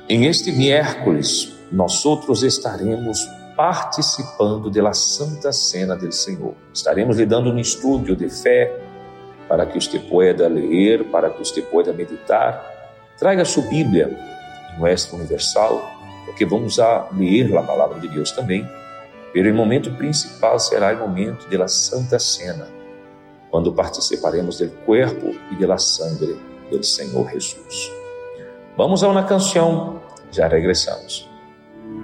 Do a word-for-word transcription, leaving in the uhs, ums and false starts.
Em este miércoles, nós outros estaremos participando da Santa Cena do Senhor. Estaremos lhe dando um estudo de fé para que você pueda ler, para que você pueda meditar. Traga sua Bíblia, Nuestra Universal, porque vamos a ler a palavra de Deus também. Pero o momento principal será o momento da Santa Cena, quando participaremos do corpo e da sangre do Senhor Jesus. Vamos a uma canção, já regressamos.